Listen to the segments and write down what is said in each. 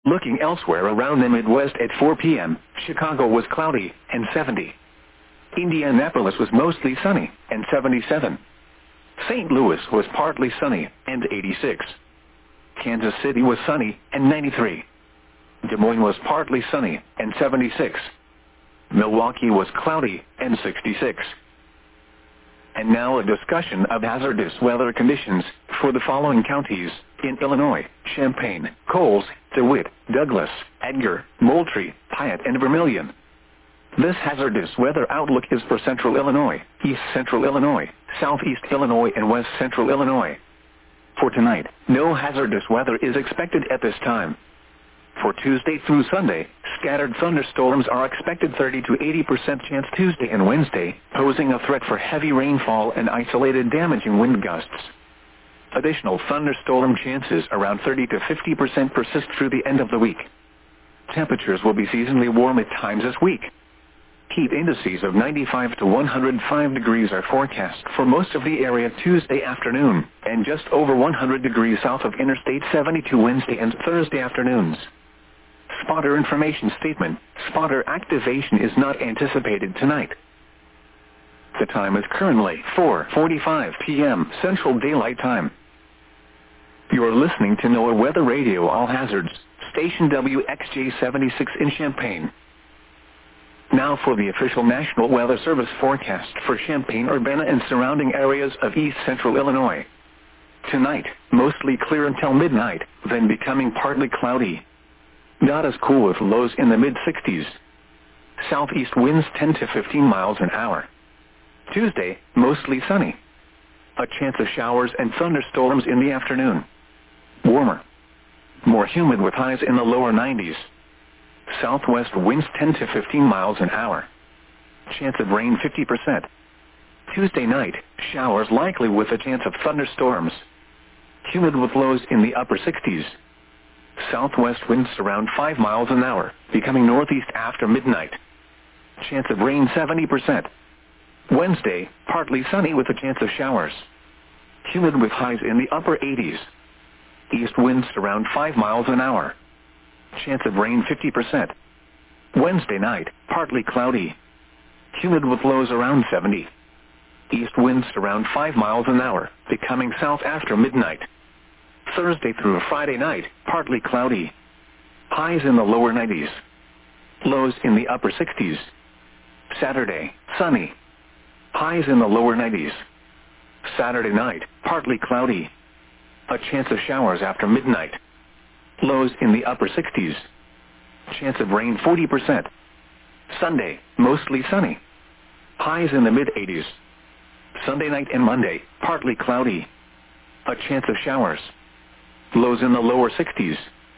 Looking elsewhere around the Midwest at 4 p.m., Chicago was cloudy and 70. Indianapolis was mostly sunny and 77. St. Louis was partly sunny and 86. Kansas City was sunny and 93. Des Moines was partly sunny and 76. Milwaukee was cloudy and 66. And now a discussion of hazardous weather conditions for the following counties in Illinois: Champaign, Coles, DeWitt, Douglas, Edgar, Moultrie, Piatt, and Vermilion. This hazardous weather outlook is for Central Illinois, East Central Illinois, Southeast Illinois, and West Central Illinois. For tonight, no hazardous weather is expected at this time. For Tuesday through Sunday, scattered thunderstorms are expected. 30 to 80% chance Tuesday and Wednesday, posing a threat for heavy rainfall and isolated damaging wind gusts. Additional thunderstorm chances around 30 to 50% persist through the end of the week. Temperatures will be seasonally warm at times this week. Heat indices of 95 to 105 degrees are forecast for most of the area Tuesday afternoon, and just over 100 degrees south of Interstate 72 Wednesday and Thursday afternoons. Spotter information statement: spotter activation is not anticipated tonight. The time is currently 4:45 p.m. Central Daylight Time. You are listening to NOAA Weather Radio All Hazards, station WXJ 76 in Champaign. Now for the official National Weather Service forecast for Champaign-Urbana and surrounding areas of East Central Illinois. Tonight, mostly clear until midnight, then becoming partly cloudy. Not as cool with lows in the mid-60s. Southeast winds 10 to 15 miles an hour. Tuesday, mostly sunny. A chance of showers and thunderstorms in the afternoon. Warmer. More humid with highs in the lower 90s. Southwest winds 10 to 15 miles an hour. Chance of rain 50%. Tuesday night, showers likely with a chance of thunderstorms. Humid with lows in the upper 60s. Southwest winds around 5 miles an hour, becoming northeast after midnight. Chance of rain 70%. Wednesday, partly sunny with a chance of showers. Humid with highs in the upper 80s. East winds around 5 miles an hour. Chance of rain 50%. Wednesday night, partly cloudy. Humid with lows around 70. East winds around 5 miles an hour, becoming south after midnight. Thursday through Friday night, partly cloudy. Highs in the lower 90s. Lows in the upper 60s. Saturday, sunny. Highs in the lower 90s. Saturday night, partly cloudy. A chance of showers after midnight. Lows in the upper 60s. Chance of rain 40%. Sunday, mostly sunny. Highs in the mid-80s. Sunday night and Monday, partly cloudy. A chance of showers. Lows in the lower 60s.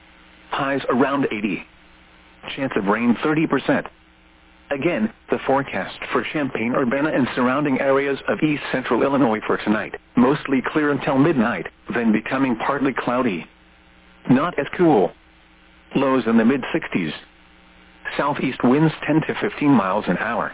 Highs around 80. Chance of rain 30%. Again, the forecast for Champaign-Urbana and surrounding areas of East Central Illinois for tonight. Mostly clear until midnight, then becoming partly cloudy. Not as cool. Lows in the mid-60s. Southeast winds 10 to 15 miles an hour.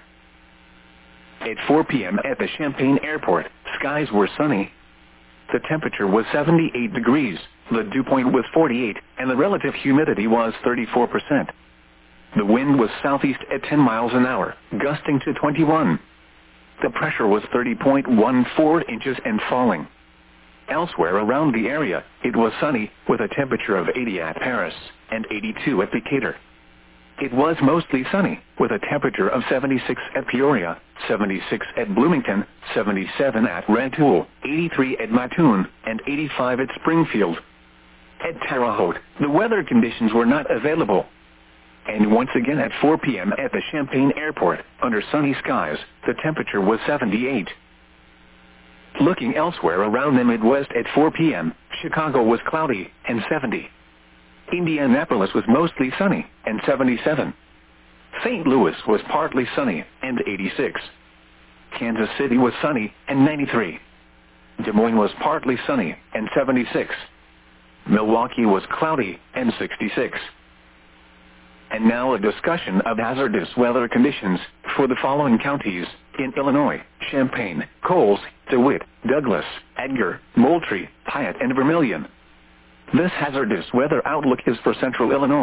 At 4 p.m. at the Champaign Airport, skies were sunny. The temperature was 78 degrees, the dew point was 48, and the relative humidity was 34%. The wind was southeast at 10 miles an hour, gusting to 21. The pressure was 30.14 inches and falling. Elsewhere around the area, it was sunny, with a temperature of 80 at Paris and 82 at Decatur. It was mostly sunny, with a temperature of 76 at Peoria, 76 at Bloomington, 77 at Rantoul, 83 at Mattoon, and 85 at Springfield. At Terre Haute, the weather conditions were not available. And once again at 4 p.m. at the Champaign Airport, under sunny skies, the temperature was 78. Looking elsewhere around the Midwest at 4 p.m., Chicago was cloudy and 70. Indianapolis was mostly sunny and 77. St. Louis was partly sunny and 86. Kansas City was sunny and 93. Des Moines was partly sunny and 76. Milwaukee was cloudy and 66. And now a discussion of hazardous weather conditions for the following counties in Illinois: Champaign, Coles, DeWitt, Douglas, Edgar, Moultrie, Piatt, and Vermilion. This hazardous weather outlook is for Central Illinois.